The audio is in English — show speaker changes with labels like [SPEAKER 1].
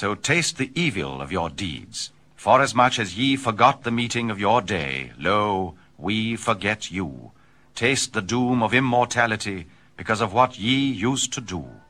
[SPEAKER 1] So taste the evil of your deeds. Forasmuch as ye forgot the meeting of your day, lo, we forget you. Taste the doom of immortality because of what ye used to do.